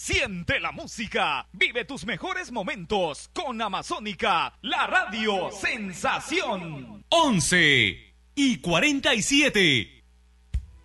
Siente la música, vive tus mejores momentos con Amazónica, la radio sensación. 11:47.